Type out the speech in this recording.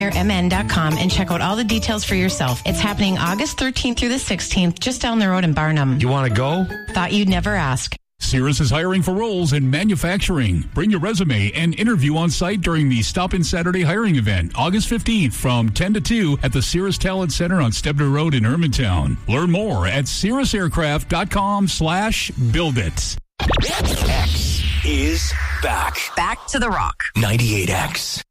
mn.com and check out all the details for yourself. It's happening August 13th through the 16th, just down the road in Barnum. You want to go? Thought you'd never ask. Cirrus is hiring for roles in manufacturing. Bring your resume and interview on site during the Stop In Saturday hiring event, August 15th from 10 to 2 at the Cirrus Talent Center on Stebner Road in Hermantown. Learn more at cirrusaircraft.com/buildit. X is back. Back to the Rock. 98X.